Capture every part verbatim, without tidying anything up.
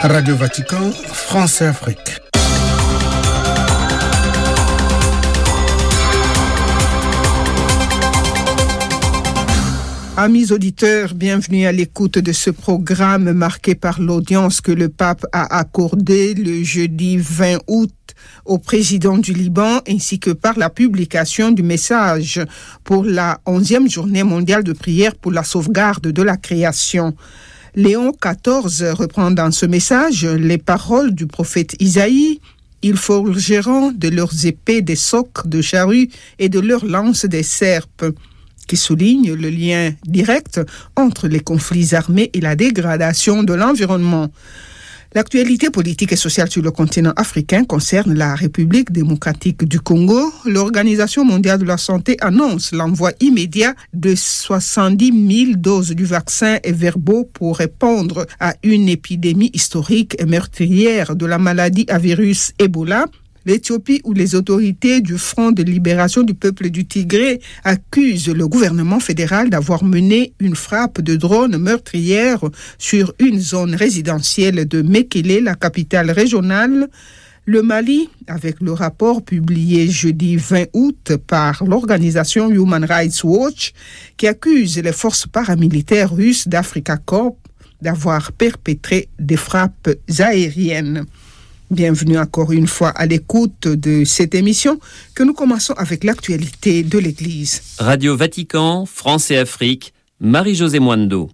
Radio Vatican, France et Afrique. Amis auditeurs, bienvenue à l'écoute de ce programme marqué par l'audience que le pape a accordée le jeudi vingt août au président du Liban, ainsi que par la publication du message pour la onzième journée mondiale de prière pour la sauvegarde de la création. Léon quatorze reprend dans ce message les paroles du prophète Isaïe. Ils forgeront de leurs épées des socs de charrues et de leurs lances des serpes, qui souligne le lien direct entre les conflits armés et la dégradation de l'environnement. L'actualité politique et sociale sur le continent africain concerne la République démocratique du Congo. L'Organisation mondiale de la santé annonce l'envoi immédiat de soixante-dix mille doses du vaccin Everbo pour répondre à une épidémie historique et meurtrière de la maladie à virus Ebola. L'Éthiopie, où les autorités du Front de libération du peuple du Tigré accusent le gouvernement fédéral d'avoir mené une frappe de drone meurtrière sur une zone résidentielle de Mekele, la capitale régionale. Le Mali, avec le rapport publié jeudi vingt août par l'organisation Human Rights Watch, qui accuse les forces paramilitaires russes d'Africa Corps d'avoir perpétré des frappes aériennes. Bienvenue encore une fois à l'écoute de cette émission que nous commençons avec l'actualité de l'Église. Radio Vatican, France et Afrique, Marie-Josée Mwando.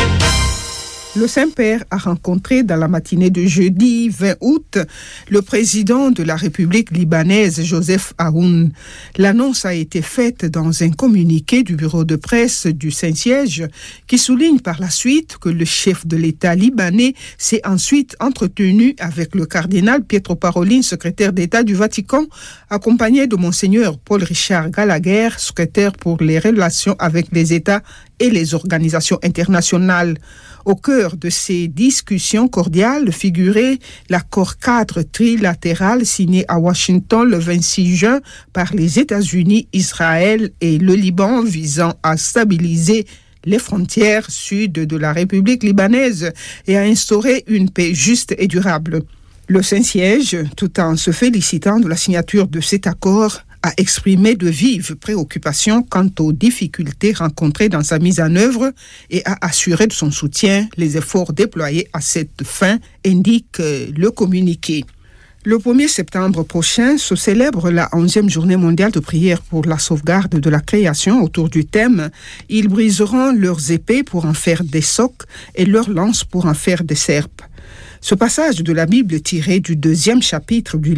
Le Saint-Père a rencontré dans la matinée de jeudi vingt août le président de la République libanaise, Joseph Aoun. L'annonce a été faite dans un communiqué du bureau de presse du Saint-Siège qui souligne par la suite que le chef de l'État libanais s'est ensuite entretenu avec le cardinal Pietro Parolin, secrétaire d'État du Vatican, accompagné de Monseigneur Paul-Richard Gallagher, secrétaire pour les relations avec les États et les organisations internationales. Au cœur de ces discussions cordiales figurait l'accord cadre trilatéral signé à Washington le vingt-six juin par les États-Unis, Israël et le Liban visant à stabiliser les frontières sud de la République libanaise et à instaurer une paix juste et durable. Le Saint-Siège, tout en se félicitant de la signature de cet accord, a exprimé de vives préoccupations quant aux difficultés rencontrées dans sa mise en œuvre et a assuré de son soutien les efforts déployés à cette fin, indique le communiqué. Le premier septembre prochain se célèbre la onzième journée mondiale de prière pour la sauvegarde de la création autour du thème « Ils briseront leurs épées pour en faire des socs et leurs lances pour en faire des serpes ». Ce passage de la Bible tiré du deuxième chapitre du